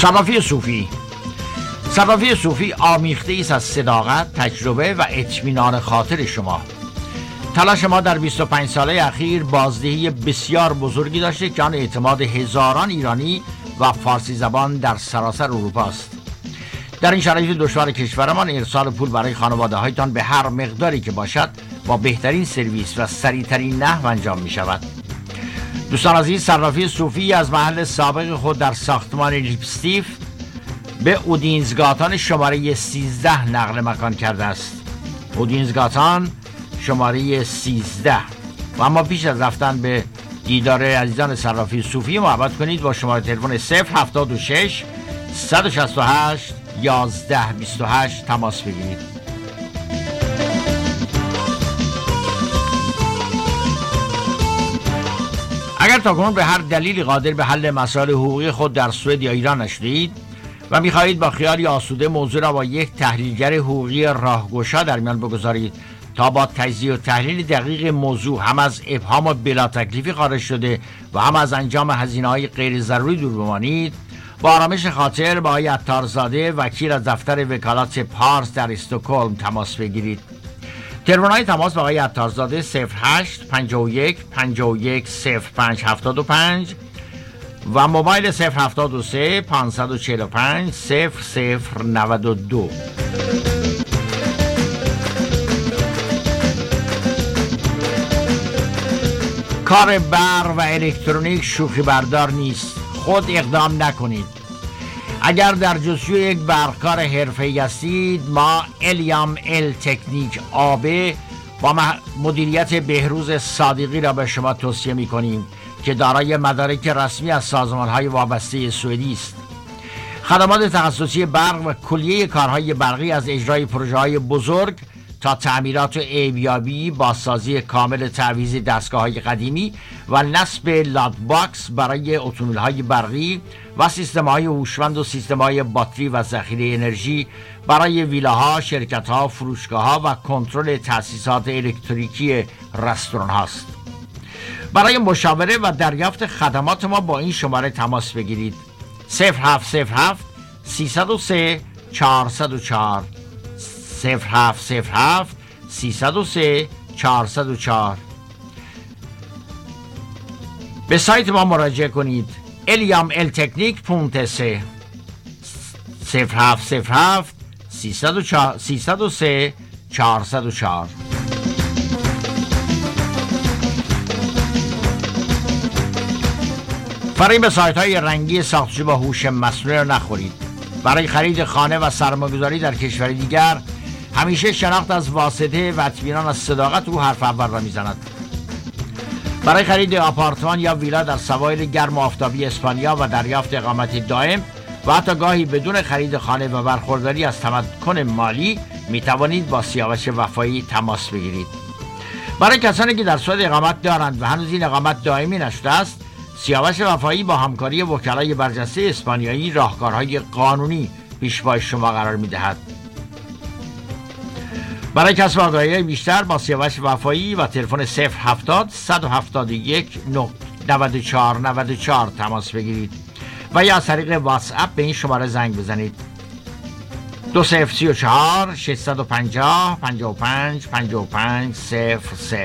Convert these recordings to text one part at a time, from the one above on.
صرافی صوفی. صرافی صوفی آمیخته ایست از صداقت، تجربه و اطمینان خاطر شما. تلاش ما در 25 ساله اخیر بازدهی بسیار بزرگی داشته که آن اعتماد هزاران ایرانی و فارسی زبان در سراسر اروپا است. در این شرایط دشوار کشورمان ارسال پول برای خانواده هایتان به هر مقداری که باشد با بهترین سرویس و سریعترین نحو انجام می شود. دوستان عزیز، صرافی صوفی از محل سابق خود در ساختمان لیپستیف به اودینزگاتان شماره 13 نقل مکان کرده است. اودینزگاتان شماره 13. و اما پیش از رفتن به دیدار عزیزان صرافی صوفی محبت کنید با شماره تلفن 076 168 1128 تماس بگیرید. اگر تاکنون به هر دلیلی قادر به حل مسائل حقوقی خود در سوئد یا ایران نشدید و می‌خواهید با خیالی آسوده موضوع را با یک تحلیلگر حقوقی راهگشا در میان بگذارید تا با تجزیه و تحلیل دقیق موضوع هم از ابهام و بلا تکلیفی خارج شده و هم از انجام هزینه‌های غیر ضروری دور بمانید، با آرامش خاطر با آقای عطارزاده وکیل از دفتر وکالت پارس در استکهلم تماس بگیرید. تلفن‌های تماس با آقای عطارزاده 08 51 51 05 75 و موبایل 073 545 0092. کار برق و الکترونیک شوخی بردار نیست. خود اقدام نکنید. اگر در جستجوی یک برقکار حرفه‌ای هستید، ما الیام ال تکنیک آب با مدیریت بهروز صادقی را به شما توصیه می‌کنیم که دارای مدارک رسمی از سازمان‌های وابسته سوئدی است. خدمات تخصصی برق و کلیه کارهای برقی از اجرای پروژه‌های بزرگ تا تعمیرات و عیب‌یابی، بازسازی کامل تعویض دستگاه‌های قدیمی و نصب لاد باکس برای اتومبیل‌های برقی و سیستم‌های هوشمند و سیستم‌های باتری و ذخیره انرژی برای ویلاها، شرکت‌ها، فروشگاه‌ها و کنترل تأسیسات الکتریکی رستوران‌ها است. برای مشاوره و دریافت خدمات ما با این شماره تماس بگیرید: 0707 303 404 0707 303 404. به سایت ما مراجعه کنید: eliameltechnic.se 0707 303 404. فریب سایت‌های رنگی ساختشو با هوش مصنوعی را نخورید. برای خرید خانه و سرمایه‌گذاری در کشور دیگر همیشه شناخت از واسطه و اطمینان از صداقت او حرف اول را میزند. برای خرید آپارتمان یا ویلا در سواحل گرم و آفتابی اسپانیا و دریافت اقامت دائم و حتی گاهی بدون خرید خانه و برخورداری از تمکن مالی می توانید با سیاوش وفایی تماس بگیرید. برای کسانی که در سوئد اقامت دارند و هنوز این اقامت دائمی نشده است، سیاوش وفایی با همکاری وکلای برجسته اسپانیایی راهکارهای قانونی پیش پای شما قرار می‌دهد. برای کسب آگاهی بیشتر با سیاوش وفایی و تلفن 070 171 94 94 تماس بگیرید و یا از طریق واتس اپ به این شماره زنگ بزنید: 2034 650 55 55 00.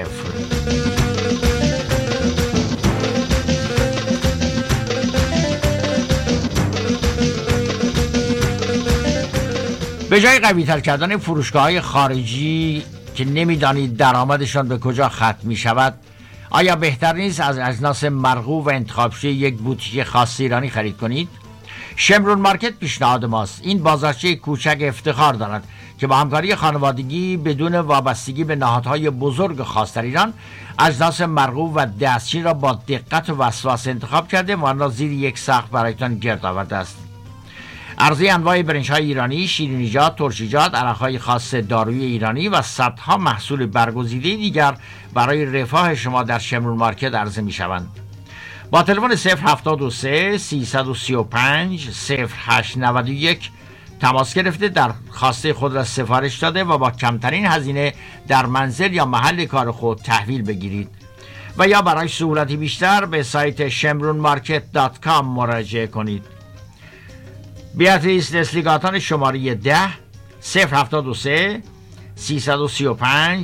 به جای قوی‌تر کردن فروشگاه‌های خارجی که نمی‌دانید درآمدشان به کجا ختم می‌شود، آیا بهتر نیست از اجناس مرغوب و انتخاب‌شده یک بوتیک خاص ایرانی خرید کنید؟ شمرون مارکت پیشنهاد ماست. این بازارچه کوچک افتخار دارد که با همکاری خانوادگی بدون وابستگی به نهادهای بزرگ خاص در ایران اجناس مرغوب و دستچین را با دقت و وسواس انتخاب کرده و آن را زیر یک سقف برایتان گرد آورده است. عرضه انواع برنج‌های ایرانی، شیرینیجات، ترشیجات، عرق‌های خاص دارویی ایرانی و صدها محصول برگزیده دیگر برای رفاه شما در شمرون مارکت عرضه می‌شوند. با تلفن 073 335 0891 تماس گرفته درخواست خود را سفارش داده و با کمترین هزینه در منزل یا محل کار خود تحویل بگیرید و یا برای سهولتی بیشتر به سایت shemrunmarket.com مراجعه کنید. بیاتریس لسلیگاتان شماره 10 073 335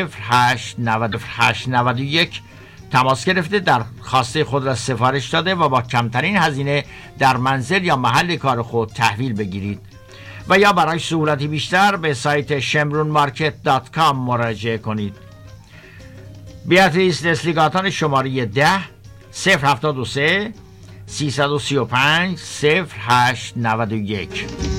0891 تماس گرفته درخواست خود را سفارش داده و با کمترین هزینه در منزل یا محل کار خود تحویل بگیرید و یا برای سهولتی بیشتر به سایت shemronmarket.com مراجعه کنید. بیاتریس لسلیگاتان شماره 10 073 335 0891